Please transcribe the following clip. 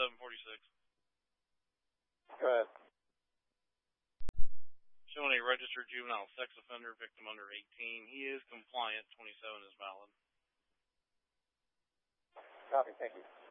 746. Go ahead. Showing a registered juvenile sex offender, victim under 18. He is compliant. 27 is valid. Copy, thank you.